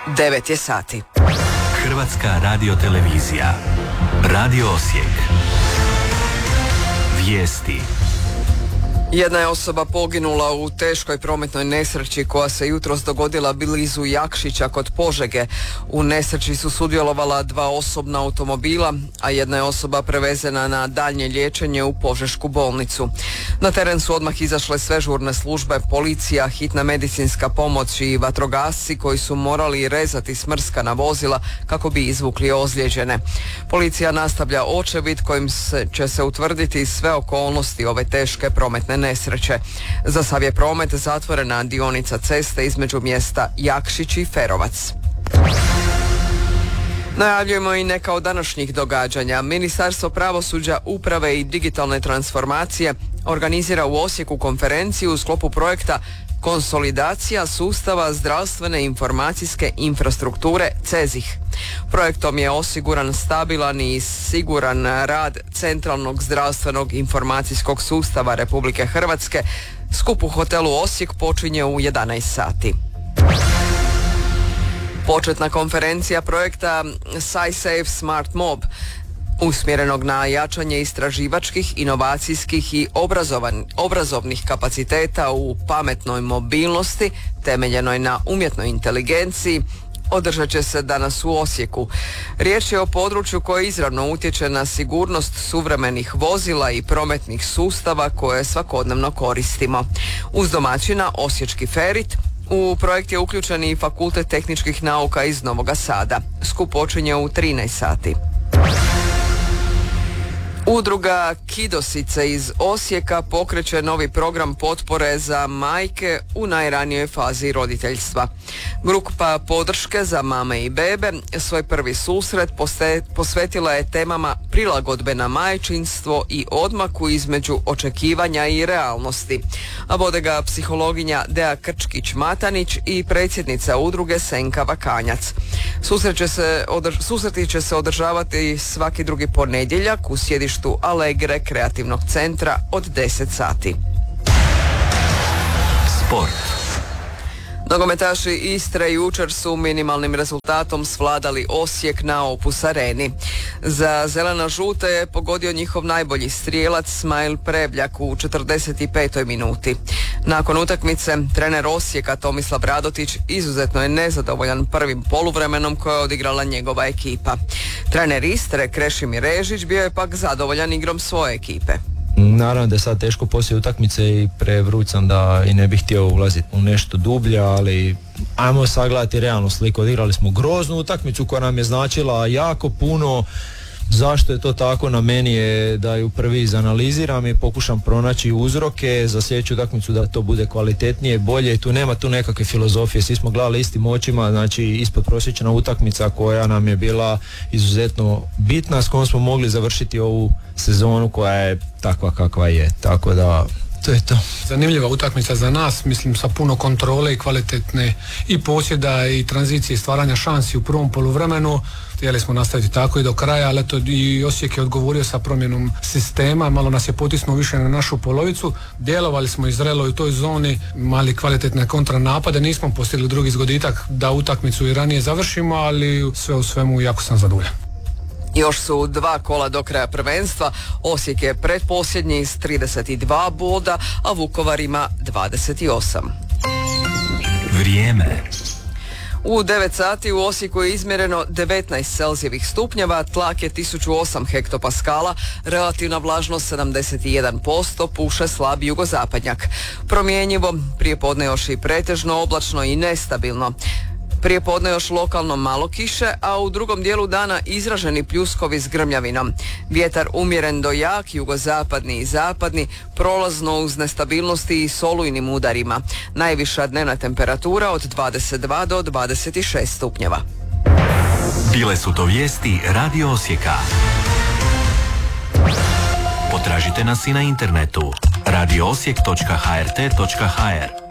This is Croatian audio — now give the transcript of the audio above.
9 je sati. Hrvatska radiotelevizija. Radio Osijek. Vijesti. Jedna je osoba poginula u teškoj prometnoj nesreći koja se jutros dogodila blizu Jakšića kod Požege. U nesreći su sudjelovala 2 osobna automobila, a jedna je osoba prevezena na daljnje liječenje u Požešku bolnicu. Na teren su odmah izašle sve žurne službe, policija, hitna medicinska pomoć i vatrogasci koji su morali rezati smrskana vozila kako bi izvukli ozlijeđene. Policija nastavlja očevid kojim će se utvrditi sve okolnosti ove teške prometne nesreće. Za sav je promet zatvorena dionica ceste između mjesta Jakšić i Ferovac. Najavljujemo i neka od današnjih događanja. Ministarstvo pravosuđa, uprave i digitalne transformacije organizira u Osijeku konferenciju u sklopu projekta Konsolidacija sustava zdravstvene informacijske infrastrukture CEZIH. Projektom je osiguran stabilan i siguran rad Centralnog zdravstvenog informacijskog sustava Republike Hrvatske. Skup u hotelu Osijek počinje u 11 sati. Početna konferencija projekta SciSafe Smart Mob usmjerenog na jačanje istraživačkih, inovacijskih i obrazovnih kapaciteta u pametnoj mobilnosti temeljenoj na umjetnoj inteligenciji održat će se danas u Osijeku. Riječ je o području koje izravno utječe na sigurnost suvremenih vozila i prometnih sustava koje svakodnevno koristimo. Uz domaćina Osječki Ferit, u projekt je uključen i Fakultet tehničkih nauka iz Novoga Sada. Skup počinje u 13 sati. Udruga Kidosice iz Osijeka pokreće novi program potpore za majke u najranijoj fazi roditeljstva. Grupa podrške za mame i bebe svoj prvi susret posvetila je temama prilagodbe na majčinstvo i odmaku između očekivanja i realnosti. A vode ga psihologinja Dea Krčkić-Matanić i predsjednica udruge Senka Vakanjac. Susreti će se održavati svaki drugi ponedjeljak u sjedištu Allegre kreativnog centra od 10 sati. Sport. Nogometaši Istre jučer su minimalnim rezultatom svladali Osijek na Opus Areni. Za zeleno-žute je pogodio njihov najbolji strijelac Smajl Prebljak u 45. minuti. Nakon utakmice, trener Osijeka Tomislav Radotić izuzetno je nezadovoljan prvim poluvremenom koje je odigrala njegova ekipa. Trener Istre Krešimir Režić bio je pak zadovoljan igrom svoje ekipe. Naravno da je sad teško poslije utakmice i prevrućan da i ne bih htio ulaziti u nešto dublje, ali ajmo sagledati realnu sliku. Odigrali smo groznu utakmicu koja nam je značila jako puno. Zašto je to tako, na meni je da ju prvi izanaliziram i pokušam pronaći uzroke za sljedeću utakmicu da to bude kvalitetnije, bolje. Tu nema tu nekakve filozofije, svi smo gledali istim očima, znači ispod prosječna utakmica koja nam je bila izuzetno bitna, s kojom smo mogli završiti ovu sezonu koja je takva kakva je, tako da to je to. Zanimljiva utakmica za nas, mislim sa puno kontrole i kvalitetne i posjeda i tranzicije i stvaranja šansi u prvom poluvremenu. Htjeli smo nastaviti tako i do kraja, ali eto i Osijek je odgovorio sa promjenom sistema, malo nas je potisnuo više na našu polovicu. Djelovali smo i zrelo u toj zoni, mali kvalitetne kontranapade, nismo postigli drugi zgoditak da utakmicu i ranije završimo, ali sve u svemu jako sam zadovoljan. Još su 2 kola do kraja prvenstva. Osijek je pretposljednji s 32 boda, a Vukovar ima 28. Vrijeme. U 9 sati u Osijeku je izmjereno 19 Celzijevih stupnjeva, tlak je 1008 hektopaskala, relativna vlažnost 71%, puše slab jugozapadnjak. Promjenjivo, prijepodne još i pretežno, oblačno i nestabilno. Prijepodne još lokalno malo kiše, a u drugom dijelu dana izraženi pljuskovi s grmljavinom. Vjetar umjeren do jak, jugozapadni i zapadni, prolazno uz nestabilnosti i solujnim udarima. Najviša dnevna temperatura od 22 do 26 stupnjeva. Bile su to vijesti Radio Osijeka. Potražite nas i na internetu radioosijek.hrt.hr.